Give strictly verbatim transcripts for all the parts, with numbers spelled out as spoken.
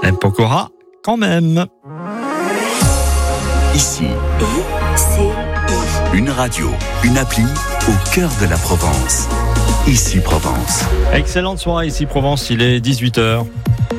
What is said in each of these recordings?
Un Pokora, quand même. Ici, Et c'est une radio, une appli au cœur de la Provence. Ici Provence. Excellente soirée ici Provence, il est dix-huit heures.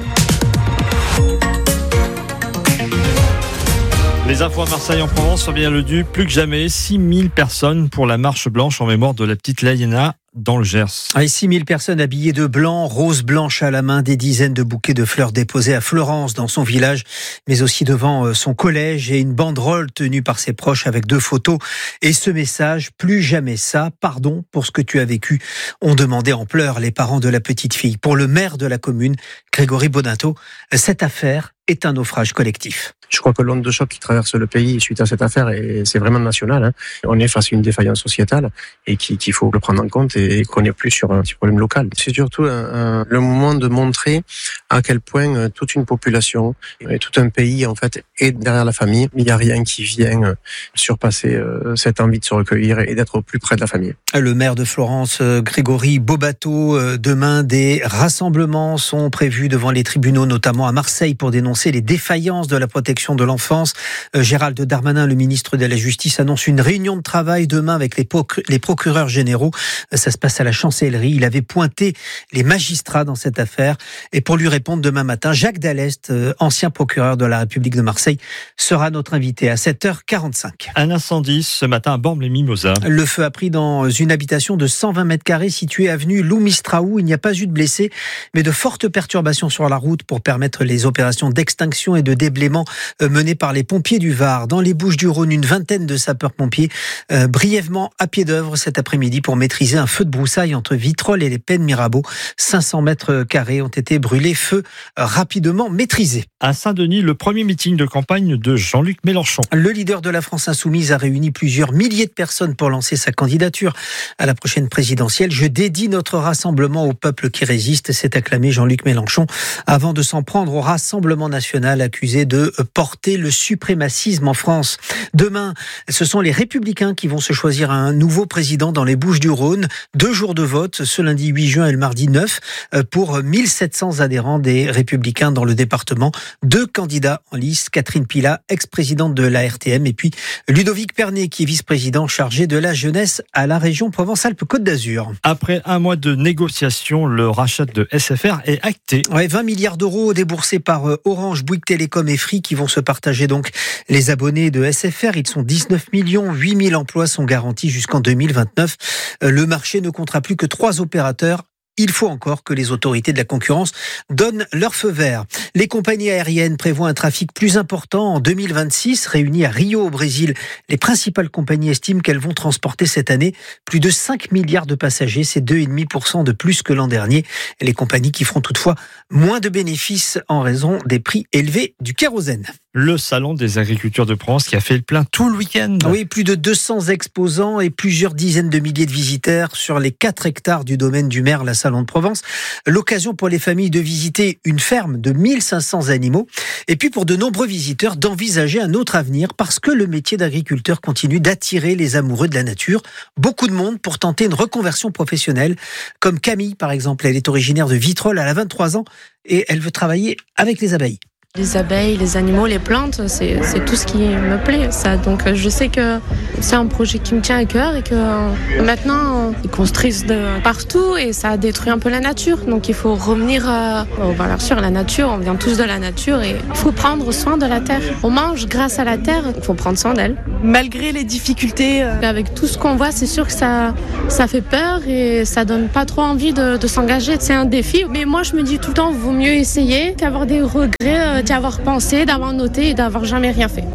Les infos à Marseille en Provence, Fabien Ledu, plus que jamais, six mille personnes pour la marche blanche en mémoire de la petite Layana dans le Gers. Et six mille personnes habillées de blanc, rose blanche à la main, des dizaines de bouquets de fleurs déposés à Fleurance dans son village, mais aussi devant son collège et une banderole tenue par ses proches avec deux photos. Et ce message, plus jamais ça, pardon pour ce que tu as vécu, ont demandé en pleurs les parents de la petite fille. Pour le maire de la commune, Grégory Bodinto, cette affaire est un naufrage collectif. Je crois que l'onde de choc qui traverse le pays suite à cette affaire, et c'est vraiment national. Hein. On est face à une défaillance sociétale et qu'il qui faut le prendre en compte et qu'on n'est plus sur un petit problème local. C'est surtout un, un, le moment de montrer à quel point toute une population et tout un pays en fait est derrière la famille. Il n'y a rien qui vient surpasser cette envie de se recueillir et d'être au plus près de la famille. Le maire de Florence, Grégory Bobato, demain des rassemblements sont prévus devant les tribunaux, notamment à Marseille, pour dénoncer les défaillances de la protection de l'enfance. Gérald Darmanin, le ministre de la Justice, annonce une réunion de travail demain avec les, procure- les procureurs généraux. Ça se passe à la chancellerie. Il avait pointé les magistrats dans cette affaire. Et pour lui répondre demain matin, Jacques Dallest, ancien procureur de la République de Marseille, sera notre invité à sept heures quarante-cinq. Un incendie ce matin à Bormes-les-Mimosas. Le feu a pris dans une habitation de cent vingt mètres carrés située avenue Lou Mistraou. Il n'y a pas eu de blessés, mais de fortes perturbations sur la route pour permettre les opérations d'extinction et de déblaiement menées par les pompiers du Var. Dans les Bouches-du-Rhône, une vingtaine de sapeurs-pompiers euh, brièvement à pied d'œuvre cet après-midi pour maîtriser un feu de broussaille entre Vitrolles et les Pennes Mirabeau. cinq cents mètres carrés ont été brûlés, feu euh, rapidement maîtrisé. À Saint-Denis, le premier meeting de campagne de Jean-Luc Mélenchon. Le leader de la France Insoumise a réuni plusieurs milliers de personnes pour lancer sa candidature à la prochaine présidentielle. Je dédie notre rassemblement au peuple qui résiste, s'est acclamé Jean-Luc Mélenchon avant de s'en prendre au Rassemblement national accusé de porter le suprémacisme en France. Demain, ce sont les Républicains qui vont se choisir un nouveau président dans les Bouches-du-Rhône. Deux jours de vote, ce lundi huit juin et le mardi neuf, pour mille sept cents adhérents des Républicains dans le département. Deux candidats en lice, Catherine Pila, ex-présidente de l'A R T M, et puis Ludovic Pernet, qui est vice-président chargé de la jeunesse à la région Provence-Alpes-Côte d'Azur. Après un mois de négociations, le rachat de S F R est acté. Ouais, vingt milliards d'euros déboursés par Orange, Bouygues Télécom et Free qui vont se partager donc les abonnés de S F R. Ils sont dix-neuf millions, huit mille emplois sont garantis jusqu'en deux mille vingt-neuf. Le marché ne comptera plus que trois opérateurs. Il faut encore que les autorités de la concurrence donnent leur feu vert. Les compagnies aériennes prévoient un trafic plus important en deux mille vingt-six. Réunies à Rio au Brésil, les principales compagnies estiment qu'elles vont transporter cette année plus de cinq milliards de passagers. C'est deux virgule cinq pour cent de plus que l'an dernier. Les compagnies qui feront toutefois moins de bénéfices en raison des prix élevés du kérosène. Le salon des agricultures de Provence qui a fait le plein tout le week-end. Oui, plus de deux cents exposants et plusieurs dizaines de milliers de visiteurs sur les quatre hectares du domaine du maire, la Salon de Provence. L'occasion pour les familles de visiter une ferme de mille cinq cents animaux et puis pour de nombreux visiteurs d'envisager un autre avenir parce que le métier d'agriculteur continue d'attirer les amoureux de la nature. Beaucoup de monde pour tenter une reconversion professionnelle, comme Camille par exemple. Elle est originaire de Vitrolles, elle a vingt-trois ans et elle veut travailler avec les abeilles. Les abeilles, les animaux, les plantes, c'est, c'est tout ce qui me plaît. Ça. Donc je sais que c'est un projet qui me tient à cœur et que maintenant ils construisent de partout et ça détruit un peu la nature. Donc il faut revenir à, aux valeurs sûres, la nature. On vient tous de la nature et il faut prendre soin de la terre. On mange grâce à la terre, il faut prendre soin d'elle. Malgré les difficultés. Euh... Avec tout ce qu'on voit, c'est sûr que ça, ça fait peur et ça donne pas trop envie de, de s'engager. C'est un défi. Mais moi je me dis tout le temps, vaut mieux essayer qu'avoir des regrets. D'y avoir pensé, d'avoir noté et d'avoir jamais rien fait.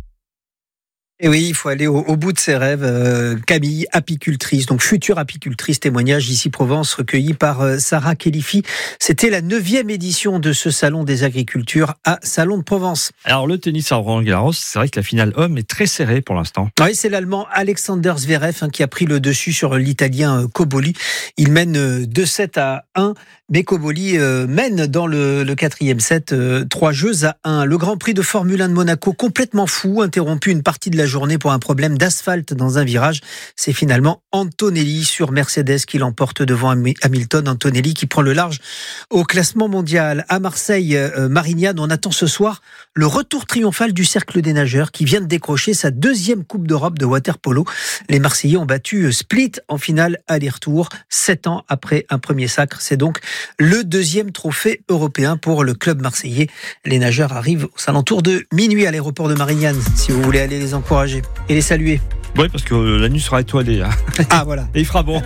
Et oui, il faut aller au, au bout de ses rêves. Euh, Camille, apicultrice, donc future apicultrice, témoignage d'ici Provence recueilli par euh, Sarah Kelifi. C'était la neuvième édition de ce salon des agricultures à Salon de Provence. Alors le tennis à Roland-Garros, c'est vrai que la finale homme est très serrée pour l'instant. Oui, c'est l'Allemand Alexander Zverev hein, qui a pris le dessus sur l'Italien euh, Cobolli. Il mène euh, deux sept à un. Mais Cobolli euh, mène dans le, le quatrième set euh, trois jeux à un. Le Grand Prix de Formule un de Monaco complètement fou, interrompu une partie de la journée pour un problème d'asphalte dans un virage. C'est finalement Antonelli sur Mercedes qui l'emporte devant Hamilton. Antonelli qui prend le large au classement mondial. À Marseille, euh, Marignane, on attend ce soir le retour triomphal du Cercle des nageurs qui vient de décrocher sa deuxième Coupe d'Europe de water-polo. Les Marseillais ont battu Split en finale aller-retour, sept ans après un premier sacre. C'est donc le deuxième trophée européen pour le club marseillais. Les nageurs arrivent aux alentours de minuit à l'aéroport de Marignane, si vous voulez aller les encourager et les saluer. Oui, parce que la nuit sera étoilée. Hein. Ah, voilà. Et il fera bon.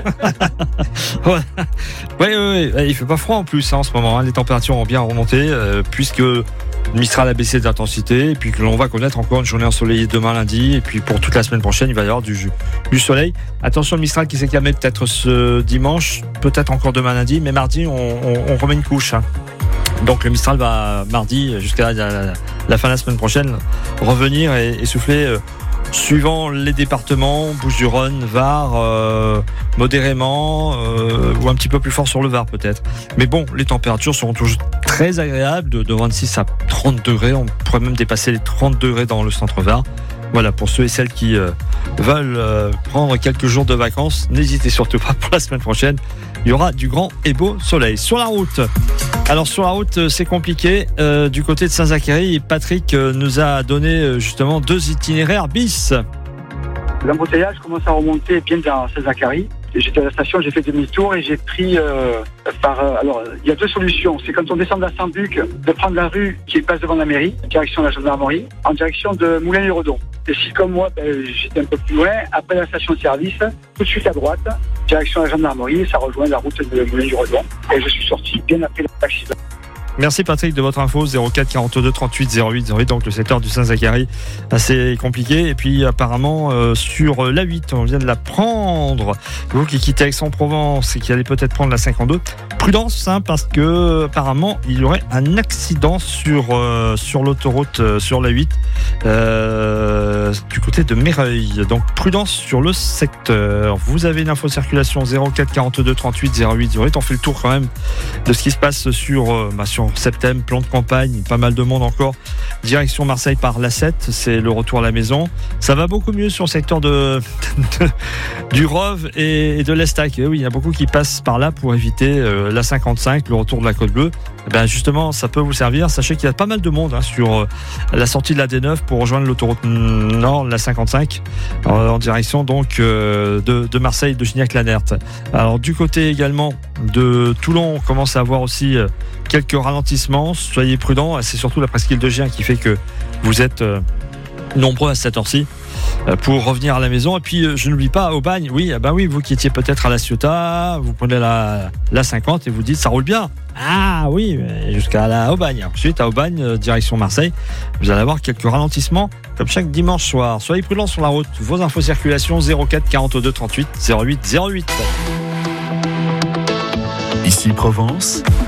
Ouais. Oui, oui, oui. Il fait pas froid en plus hein, en ce moment. Hein. Les températures ont bien remonté euh, puisque le Mistral a baissé d'intensité et puis que l'on va connaître encore une journée ensoleillée demain lundi et puis pour toute la semaine prochaine, il va y avoir du, du soleil. Attention, le Mistral qui s'est calmé peut-être ce dimanche, peut-être encore demain lundi, mais mardi, on, on, on remet une couche. Hein. Donc le Mistral va mardi jusqu'à la, la, la fin de la semaine prochaine revenir et, et souffler euh, suivant les départements, Bouches-du-Rhône, Var, euh, modérément euh, ou un petit peu plus fort sur le Var peut-être. Mais bon, les températures seront toujours très agréables, de, de vingt-six à trente degrés. On pourrait même dépasser les trente degrés dans le centre Var. Voilà, pour ceux et celles qui euh, veulent euh, prendre quelques jours de vacances, n'hésitez surtout pas pour la semaine prochaine. Il y aura du grand et beau soleil. Sur la route, alors sur la route, c'est compliqué. Euh, du côté de Saint-Zacharie, Patrick euh, nous a donné euh, justement deux itinéraires bis. L'embouteillage commence à remonter bien dans Saint-Zacharie. J'étais à la station, j'ai fait demi-tour et j'ai pris euh, par... Euh, alors, il y a deux solutions. C'est quand on descend de la Saint-Buc, de prendre la rue qui passe devant la mairie, direction de la gendarmerie, en direction de Moulins-les-Redons. Et si, comme moi, ben, j'étais un peu plus loin, après la station-service, tout de suite à droite, direction de la gendarmerie, ça rejoint la route de Moulins-les-Redons. Et je suis sorti bien après l'accident. Merci Patrick de votre info, zéro quatre quarante-deux trente-huit zéro huit zéro huit, donc le secteur du Saint-Zacharie assez compliqué. Et puis apparemment euh, sur l'A huit, on vient de la prendre, vous qui quittez Aix-en-Provence et qui allez peut-être prendre la cinquante-deux, prudence hein, parce que apparemment il y aurait un accident sur, euh, sur l'autoroute euh, sur l'A huit euh, du côté de Méreuil, donc prudence sur le secteur. Vous avez une info circulation zéro quatre quarante-deux trente-huit zéro huit zéro huit, on fait le tour quand même de ce qui se passe sur, euh, bah, sur Septem, plan de campagne, pas mal de monde encore. Direction Marseille par l'A sept, c'est le retour à la maison. Ça va beaucoup mieux sur le secteur de, de du Rove et, et de l'Estac. Et oui, il y a beaucoup qui passent par là pour éviter euh, l'A cinquante-cinq, le retour de la Côte Bleue. Et ben justement, ça peut vous servir. Sachez qu'il y a pas mal de monde hein, sur euh, la sortie de la D neuf pour rejoindre l'autoroute nord, l'A cinquante-cinq, en, en direction donc euh, de, de Marseille, de Gignac-Lanert. Alors du côté également de Toulon, on commence à avoir aussi euh, quelques ralentissements. Soyez prudents. C'est surtout la presqu'île de Gien qui fait que vous êtes euh, nombreux à cette heure-ci pour revenir à la maison. Et puis je n'oublie pas Aubagne, oui, bah oui, vous qui étiez peut-être à La Ciotat, vous prenez la, la cinquante et vous dites ça roule bien. Ah oui, jusqu'à la Aubagne. Ensuite à Aubagne, direction Marseille, vous allez avoir quelques ralentissements comme chaque dimanche soir. Soyez prudents sur la route. Vos infos circulation zéro quatre quarante-deux trente-huit zéro huit zéro huit. Ici Provence.